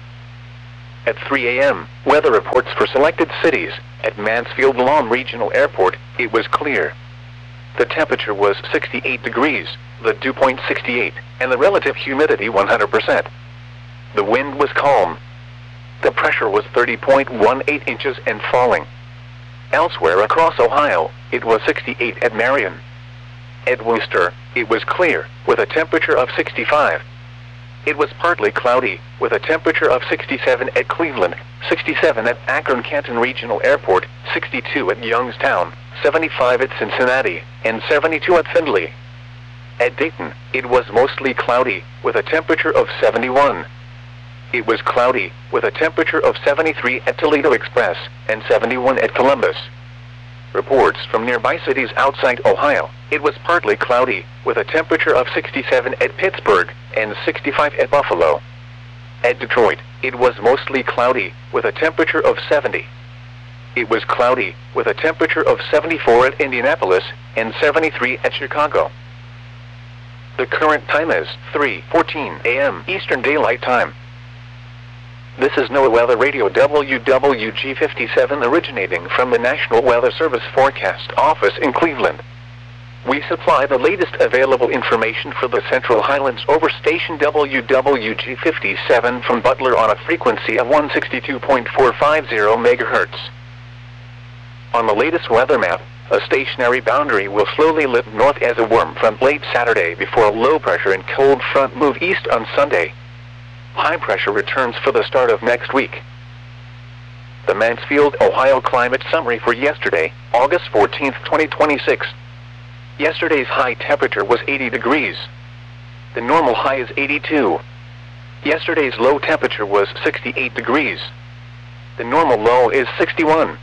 At 3 a.m., weather reports for selected cities. At Mansfield Lawn Regional Airport, it was clear. The temperature was 68 degrees, the dew point 68, and the relative humidity 100%. The wind was calm. The pressure was 30.18 inches and falling. Elsewhere across Ohio, it was 68 at Marion. At Wooster, it was clear, with a temperature of 65. It was partly cloudy, with a temperature of 67 at Cleveland, 67 at Akron-Canton Regional Airport, 62 at Youngstown, 75 at Cincinnati, and 72 at Findlay. At Dayton, it was mostly cloudy, with a temperature of 71. It was cloudy, with a temperature of 73 at Toledo Express, and 71 at Columbus. Reports from nearby cities outside Ohio. It was partly cloudy, with a temperature of 67 at Pittsburgh, and 65 at Buffalo. At Detroit, it was mostly cloudy, with a temperature of 70. It was cloudy, with a temperature of 74 at Indianapolis, and 73 at Chicago. The current time is 3:14 a.m. Eastern Daylight Time. This is NOAA Weather Radio WWG57 originating from the National Weather Service Forecast Office in Cleveland. We supply the latest available information for the Central Highlands over station WWG57 from Butler on a frequency of 162.450 MHz. On the latest weather map, a stationary boundary will slowly lift north as a warm front late Saturday before a low pressure and cold front move east on Sunday. High pressure returns for the start of next week. The Mansfield, Ohio climate summary for yesterday, August 14, 2026. Yesterday's high temperature was 80 degrees. The normal high is 82. Yesterday's low temperature was 68 degrees. The normal low is 61.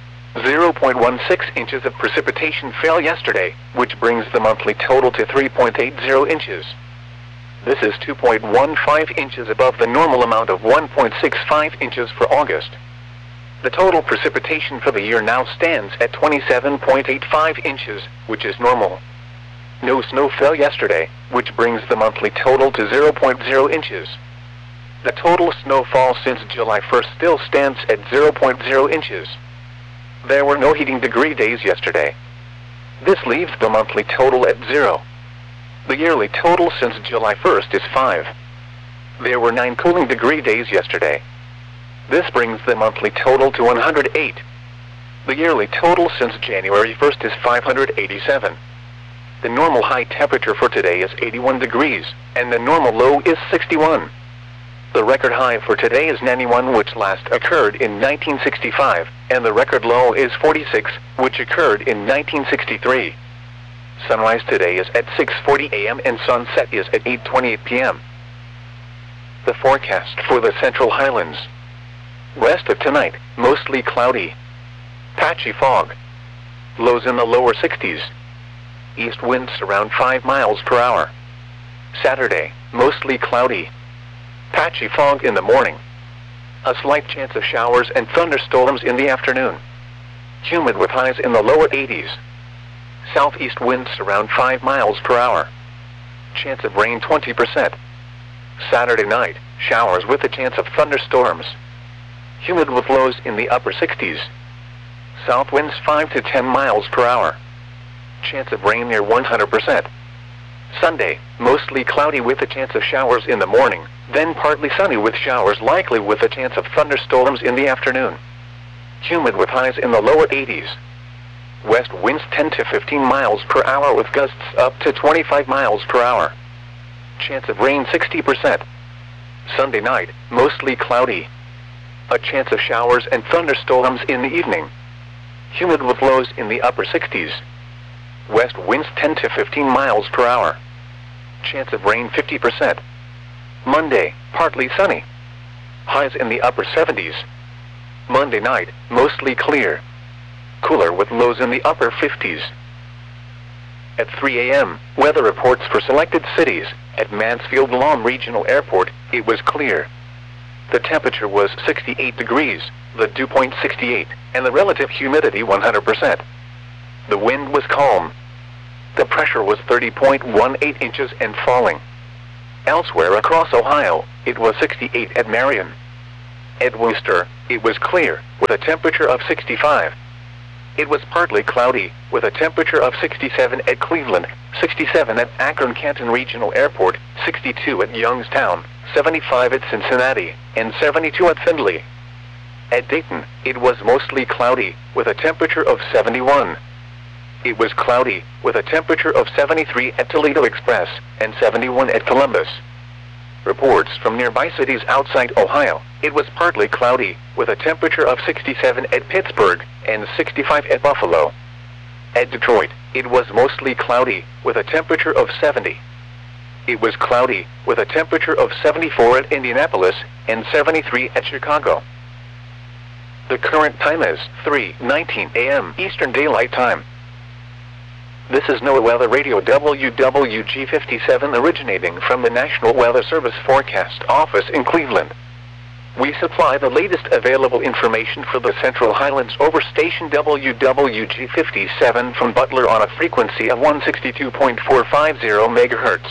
0.16 inches of precipitation fell yesterday, which brings the monthly total to 3.80 inches. This is 2.15 inches above the normal amount of 1.65 inches for August. The total precipitation for the year now stands at 27.85 inches, which is normal. No snow fell yesterday, which brings the monthly total to 0.0 inches. The total snowfall since July 1st still stands at 0.0 inches. There were no heating degree days yesterday. This leaves the monthly total at 0. The yearly total since July 1st is 5. There were 9 cooling degree days yesterday. This brings the monthly total to 108. The yearly total since January 1st is 587. The normal high temperature for today is 81 degrees, and the normal low is 61. The record high for today is 91, which last occurred in 1965, and the record low is 46, which occurred in 1963. Sunrise today is at 6:40 a.m. and sunset is at 8:28 p.m. The forecast for the Central Highlands. West of tonight, mostly cloudy. Patchy fog. Lows in the lower 60s. East winds around 5 miles per hour. Saturday, mostly cloudy. Patchy fog in the morning. A slight chance of showers and thunderstorms in the afternoon. Humid with highs in the lower 80s. Southeast winds around 5 miles per hour. Chance of rain 20%. Saturday night, showers with a chance of thunderstorms. Humid with lows in the upper 60s. South winds 5 to 10 miles per hour. Chance of rain near 100%. Sunday, mostly cloudy with a chance of showers in the morning, then partly sunny with showers likely with a chance of thunderstorms in the afternoon. Humid with highs in the lower 80s. West winds 10 to 15 miles per hour with gusts up to 25 miles per hour. Chance of rain 60%. Sunday night, mostly cloudy. A chance of showers and thunderstorms in the evening. Humid with lows in the upper 60s. West winds 10 to 15 miles per hour. Chance of rain 50%. Monday, partly sunny. Highs in the upper 70s. Monday night, mostly clear. Cooler with lows in the upper 50s. At 3 a.m., weather reports for selected cities. At Mansfield-Lom Regional Airport, it was clear. The temperature was 68 degrees, the dew point 68, and the relative humidity 100%. The wind was calm. The pressure was 30.18 inches and falling. Elsewhere across Ohio, it was 68 at Marion. At Wooster, it was clear, with a temperature of 65. It was partly cloudy, with a temperature of 67 at Cleveland, 67 at Akron-Canton Regional Airport, 62 at Youngstown, 75 at Cincinnati, and 72 at Findlay. At Dayton, it was mostly cloudy, with a temperature of 71. It was cloudy, with a temperature of 73 at Toledo Express, and 71 at Columbus. Reports from nearby cities outside Ohio, it was partly cloudy, with a temperature of 67 at Pittsburgh, and 65 at Buffalo. At Detroit, it was mostly cloudy, with a temperature of 70. It was cloudy, with a temperature of 74 at Indianapolis, and 73 at Chicago. The current time is 3:19 a.m. Eastern Daylight Time. This is NOAA Weather Radio WWG57 originating from the National Weather Service Forecast Office in Cleveland. We supply the latest available information for the Central Highlands over station WWG57 from Butler on a frequency of 162.450 MHz.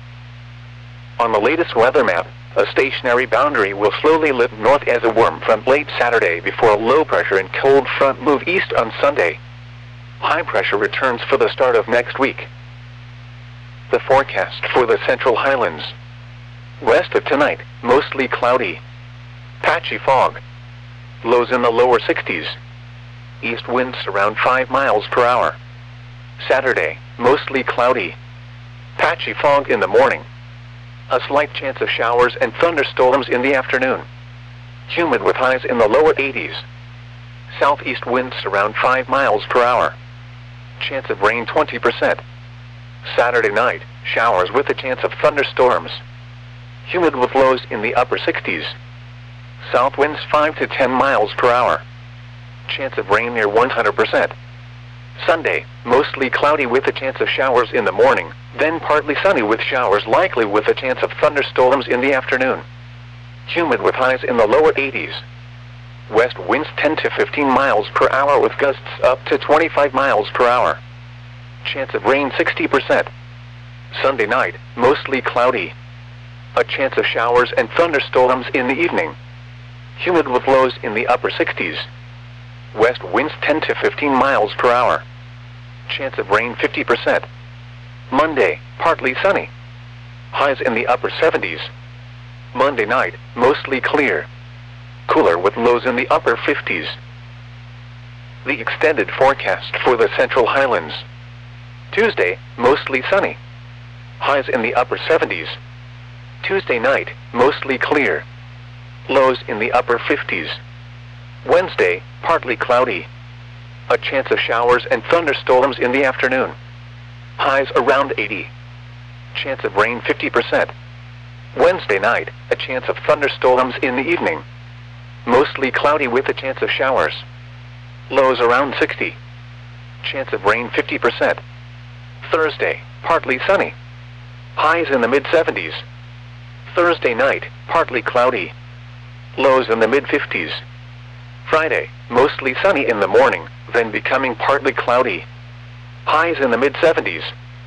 On the latest weather map, a stationary boundary will slowly lift north as a warm front late Saturday before a low pressure and cold front move east on Sunday. High pressure returns for the start of next week. The forecast for the Central Highlands. West of tonight, mostly cloudy. Patchy fog. Lows in the lower 60s. East winds around 5 miles per hour. Saturday, mostly cloudy. Patchy fog in the morning. A slight chance of showers and thunderstorms in the afternoon. Humid with highs in the lower 80s. Southeast winds around 5 miles per hour. Chance of rain 20%. Saturday night, showers with a chance of thunderstorms. Humid with lows in the upper 60s. South winds 5 to 10 miles per hour. Chance of rain near 100%. Sunday, mostly cloudy with a chance of showers in the morning, then partly sunny with showers likely with a chance of thunderstorms in the afternoon. Humid with highs in the lower 80s. West winds 10 to 15 miles per hour with gusts up to 25 miles per hour. Chance of rain 60%. Sunday night, mostly cloudy. A chance of showers and thunderstorms in the evening. Humid with lows in the upper 60s. West winds 10 to 15 miles per hour. Chance of rain 50%. Monday, partly sunny. Highs in the upper 70s. Monday night, mostly clear. Cooler with lows in the upper 50s. The extended forecast for the Central Highlands. Tuesday, mostly sunny. Highs in the upper 70s. Tuesday night, mostly clear. Lows in the upper 50s. Wednesday, partly cloudy. A chance of showers and thunderstorms in the afternoon. Highs around 80. Chance of rain 50%. Wednesday night, a chance of thunderstorms in the evening. Mostly cloudy with a chance of showers. Lows around 60. Chance of rain 50%. Thursday, partly sunny. Highs in the mid-70s. Thursday night, partly cloudy. Lows in the mid-50s. Friday, mostly sunny in the morning, then becoming partly cloudy. Highs in the mid-70s.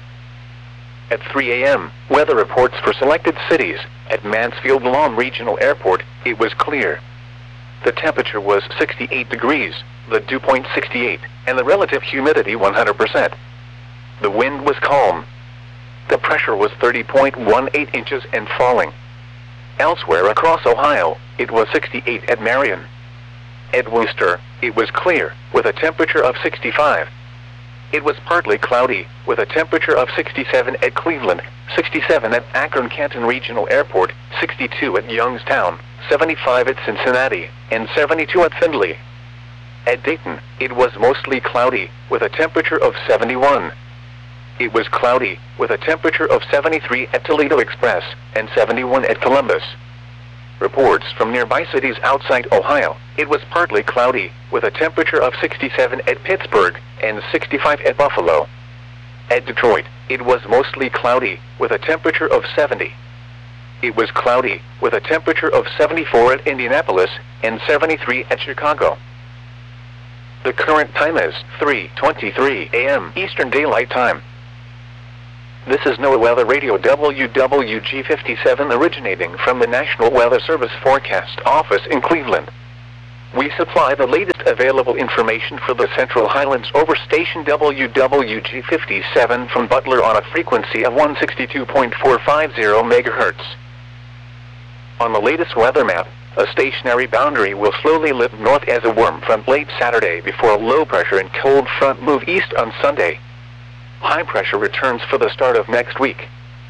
At 3 a.m., weather reports for selected cities. At Mansfield-Lom Regional Airport, it was clear. The temperature was 68 degrees, the dew point 68, and the relative humidity 100%. The wind was calm. The pressure was 30.18 inches and falling. Elsewhere across Ohio, it was 68 at Marion. At Wooster, it was clear, with a temperature of 65. It was partly cloudy, with a temperature of 67 at Cleveland, 67 at Akron-Canton Regional Airport, 62 at Youngstown, 75 at Cincinnati, and 72 at Findlay. At Dayton, it was mostly cloudy, with a temperature of 71. It was cloudy, with a temperature of 73 at Toledo Express, and 71 at Columbus. Reports from nearby cities outside Ohio, it was partly cloudy, with a temperature of 67 at Pittsburgh, and 65 at Buffalo. At Detroit, it was mostly cloudy, with a temperature of 70. It was cloudy, with a temperature of 74 at Indianapolis, and 73 at Chicago. The current time is 3:23 a.m. Eastern Daylight Time. This is NOAA Weather Radio WWG57 originating from the National Weather Service Forecast Office in Cleveland. We supply the latest available information for the Central Highlands over station WWG57 from Butler on a frequency of 162.450 MHz. On the latest weather map, a stationary boundary will slowly lift north as a warm front late Saturday before a low pressure and cold front move east on Sunday. High pressure returns for the start of next week.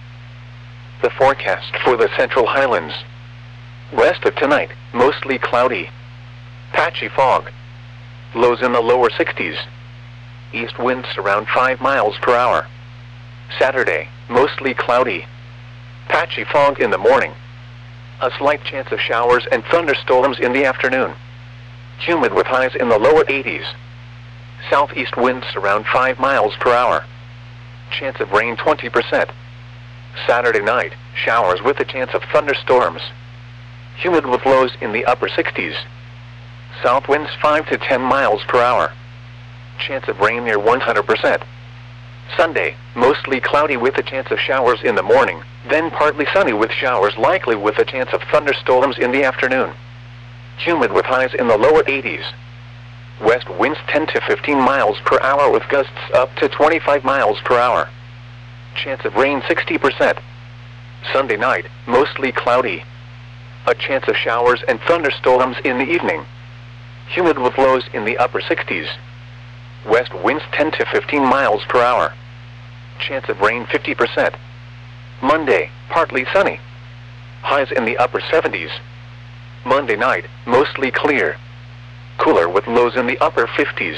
The forecast for the Central Highlands. West of tonight, mostly cloudy. Patchy fog. Lows in the lower 60s. East winds around 5 miles per hour. Saturday, mostly cloudy. Patchy fog in the morning. A slight chance of showers and thunderstorms in the afternoon. Humid with highs in the lower 80s. Southeast winds around 5 miles per hour. Chance of rain 20%. Saturday night, showers with a chance of thunderstorms. Humid with lows in the upper 60s. South winds 5 to 10 miles per hour. Chance of rain near 100%. Sunday, mostly cloudy with a chance of showers in the morning, then partly sunny with showers likely with a chance of thunderstorms in the afternoon. Humid with highs in the lower 80s. West winds 10 to 15 miles per hour with gusts up to 25 miles per hour. Chance of rain 60%. Sunday night, mostly cloudy. A chance of showers and thunderstorms in the evening. Humid with lows in the upper 60s. West winds 10 to 15 miles per hour. Chance of rain 50%. Monday, partly sunny. Highs in the upper 70s. Monday night, mostly clear. Cooler with lows in the upper 50s.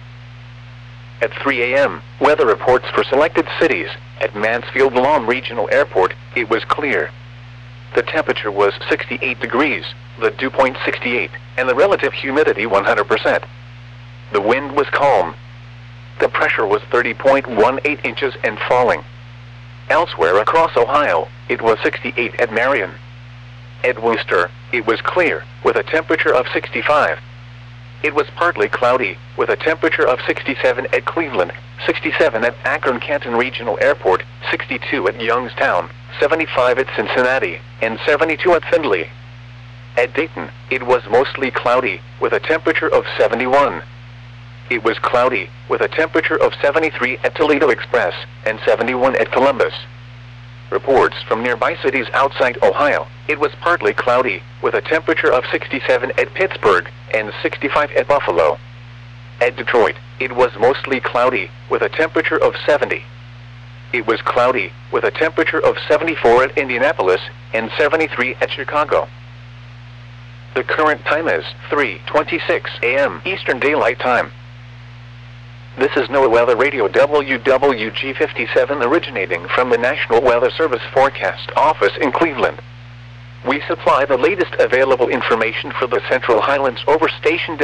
At 3 a.m., weather reports for selected cities. At Mansfield Lawn Regional Airport, it was clear. The temperature was 68 degrees, the dew point 68, and the relative humidity 100%. The wind was calm. The pressure was 30.18 inches and falling. Elsewhere across Ohio, it was 68 at Marion. At Worcester, it was clear, with a temperature of 65. It was partly cloudy, with a temperature of 67 at Cleveland, 67 at Akron-Canton Regional Airport, 62 at Youngstown, 75 at Cincinnati, and 72 at Findlay. At Dayton, it was mostly cloudy, with a temperature of 71. It was cloudy, with a temperature of 73 at Toledo Express, and 71 at Columbus. Reports from nearby cities outside Ohio, it was partly cloudy, with a temperature of 67 at Pittsburgh, and 65 at Buffalo. At Detroit, it was mostly cloudy, with a temperature of 70. It was cloudy, with a temperature of 74 at Indianapolis, and 73 at Chicago. The current time is 3:26 a.m. Eastern Daylight Time. This is NOAA Weather Radio WWG57 originating from the National Weather Service Forecast Office in Cleveland. We supply the latest available information for the Central Highlands over station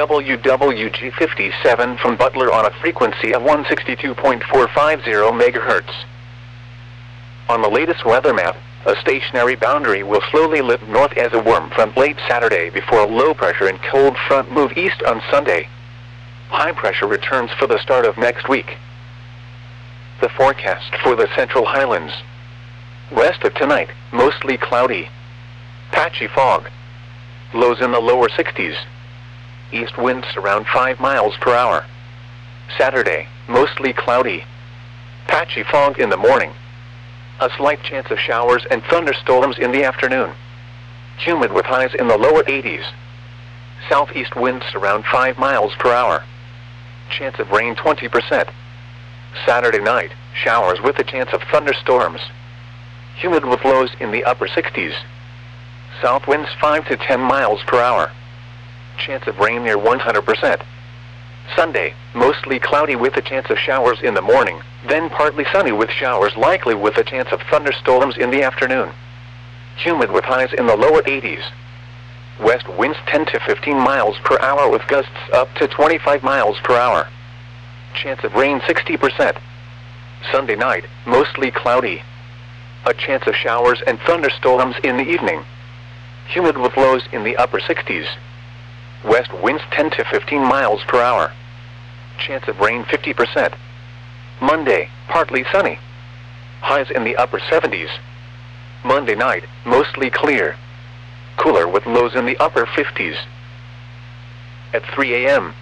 WWG57 from Butler on a frequency of 162.450 MHz. On the latest weather map, a stationary boundary will slowly lift north as a warm front late Saturday before a low pressure and cold front move east on Sunday. High pressure returns for the start of next week. The forecast for the Central Highlands. West of tonight, mostly cloudy. Patchy fog. Lows in the lower 60s. East winds around 5 miles per hour. Saturday, mostly cloudy. Patchy fog in the morning. A slight chance of showers and thunderstorms in the afternoon. Humid with highs in the lower 80s. Southeast winds around 5 miles per hour. Chance of rain 20%. Saturday night, showers with a chance of thunderstorms. Humid with lows in the upper 60s. South winds 5 to 10 miles per hour. Chance of rain near 100%. Sunday, mostly cloudy with a chance of showers in the morning, then partly sunny with showers likely with a chance of thunderstorms in the afternoon. Humid with highs in the lower 80s. West winds 10 to 15 miles per hour with gusts up to 25 miles per hour. Chance of rain 60%. Sunday night, mostly cloudy. A chance of showers and thunderstorms in the evening. Humid with lows in the upper 60s. West winds 10 to 15 miles per hour. Chance of rain 50%. Monday, partly sunny. Highs in the upper 70s. Monday night, mostly clear. Cooler with lows in the upper 50s. At 3 a.m.,